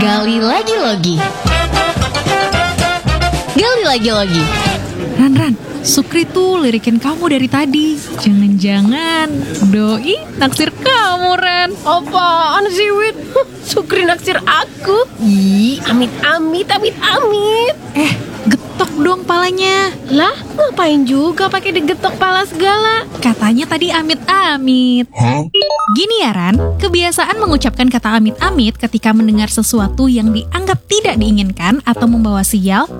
Gali lagi logi. Gali lagi logi. Ran, Sukri tuh lirikin kamu dari tadi. Jangan-jangan doi naksir kamu, Ran. Apaan sih, Wit? Sukri naksir aku? Ih, amit-amit. Getok dong palanya. Lah, ngapain juga pakai digetok pala segala? Katanya tadi amit-amit. Gini ya, Ran, kebiasaan mengucapkan kata amit-amit ketika mendengar sesuatu yang dianggap tidak diinginkan atau membawa sial